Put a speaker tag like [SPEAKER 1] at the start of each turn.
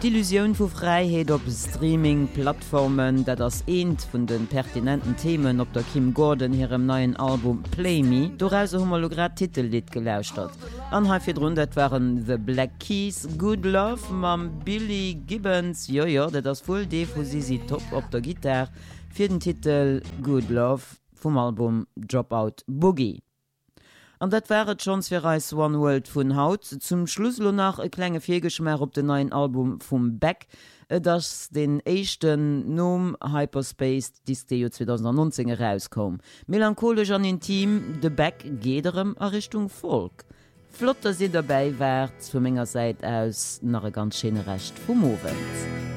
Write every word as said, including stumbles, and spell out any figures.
[SPEAKER 1] Die Illusion vu Freiheit op Streaming-Plattformen, dat das eent vun den pertinenten Themen op der Kim Gordon hirem neuen Album Play Me, doreuse homolograt Titellied gelauscht hat. Anhalfir rundet waren The Black Keys, Good Love, mam Billy Gibbons, jojo, dat das voll de wo sie sie top op der Gitarre, fir den Titel Good Love vom Album Dropout Boogie. Und dat wäret schons fir Reis One World vun Haut. Zum Schluss lo nach e klenge Fegeschmer op den neuen Album vum Beck, dats den echten Nom Hyperspace Disteo zwanzig neunzehn herauskom. Melancholisch an intim, de Beck gederem a Richtung Folk. Flotter se dabei wärts vu ménger Seit aus nach e ganz schöne Recht vum Moment.